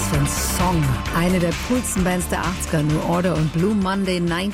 für ein Song. Eine der coolsten Bands der 80er, New Order und Blue Monday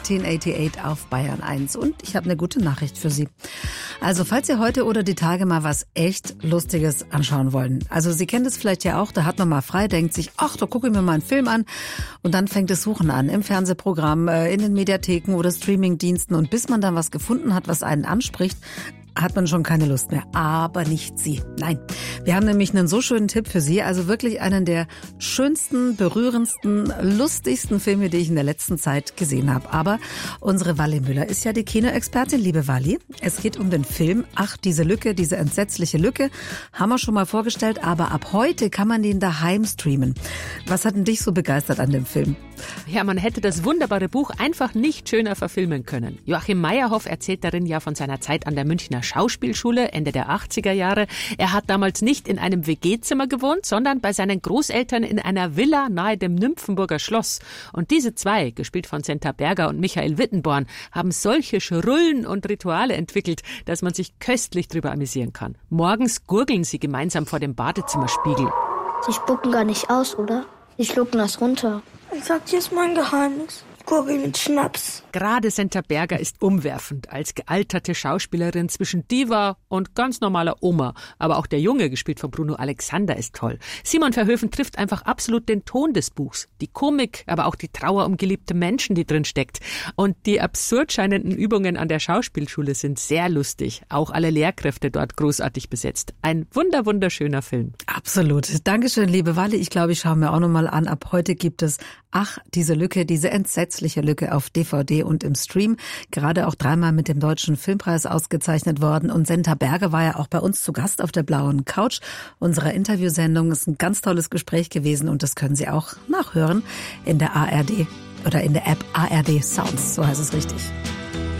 1988 auf Bayern 1. Und ich habe eine gute Nachricht für Sie. Also falls Sie heute oder die Tage mal was echt Lustiges anschauen wollen. Also Sie kennen das vielleicht ja auch, da hat man mal frei, denkt sich, ach, da gucke ich mir mal einen Film an. Und dann fängt das Suchen an im Fernsehprogramm, in den Mediatheken oder Streamingdiensten. Und bis man dann was gefunden hat, was einen anspricht, hat man schon keine Lust mehr. Aber nicht Sie. Nein. Wir haben nämlich einen so schönen Tipp für Sie. Also wirklich einen der schönsten, berührendsten, lustigsten Filme, die ich in der letzten Zeit gesehen habe. Aber unsere Wally Müller ist ja die Kinoexpertin, liebe Wally. Es geht um den Film Ach, diese Lücke, diese entsetzliche Lücke. Haben wir schon mal vorgestellt. Aber ab heute kann man den daheim streamen. Was hat denn dich so begeistert an dem Film? Ja, man hätte das wunderbare Buch einfach nicht schöner verfilmen können. Joachim Meyerhoff erzählt darin ja von seiner Zeit an der Münchner Schauspielschule Ende der 80er Jahre. Er hat damals nicht in einem WG-Zimmer gewohnt, sondern bei seinen Großeltern in einer Villa nahe dem Nymphenburger Schloss. Und diese zwei, gespielt von Senta Berger und Michael Wittenborn, haben solche Schrullen und Rituale entwickelt, dass man sich köstlich drüber amüsieren kann. Morgens gurgeln sie gemeinsam vor dem Badezimmerspiegel. Sie spucken gar nicht aus, oder? Sie schlucken das runter. Ich sag dir jetzt mein Geheimnis. Gurgel mit Schnaps. Gerade Senta Berger ist umwerfend als gealterte Schauspielerin zwischen Diva und ganz normaler Oma. Aber auch der Junge, gespielt von Bruno Alexander, ist toll. Simon Verhoeven trifft einfach absolut den Ton des Buchs. Die Komik, aber auch die Trauer um geliebte Menschen, die drin steckt. Und die absurd scheinenden Übungen an der Schauspielschule sind sehr lustig. Auch alle Lehrkräfte dort großartig besetzt. Ein wunderschöner Film. Absolut. Dankeschön, liebe Wally. Ich glaube, ich schaue mir auch nochmal an. Ab heute gibt es Ach, diese Lücke, diese entsetzliche Lücke auf DVD und im Stream. Gerade auch 3-mal mit dem Deutschen Filmpreis ausgezeichnet worden. Und Senta Berger war ja auch bei uns zu Gast auf der blauen Couch unserer Interviewsendung. Ist ein ganz tolles Gespräch gewesen und das können Sie auch nachhören in der ARD oder in der App ARD Sounds. So heißt es richtig.